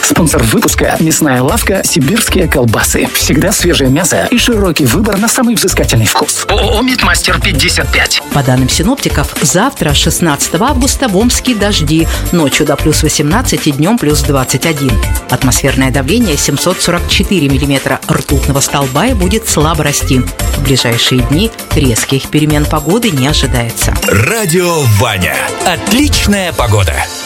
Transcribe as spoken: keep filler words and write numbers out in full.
Спонсор выпуска – мясная лавка «Сибирские колбасы». Всегда свежее мясо и широкий выбор на самый взыскательный вкус. ООО «Медмастер пятьдесят пять». По данным синоптиков, завтра, шестнадцатого августа, в Омске дожди. Ночью до плюс восемнадцать и днем плюс двадцать один. Атмосферное давление семьсот сорок четыре миллиметра ртутного столба и будет слабо расти. В ближайшие дни резких перемен погоды не ожидается. Радио Ваня. Отличная погода.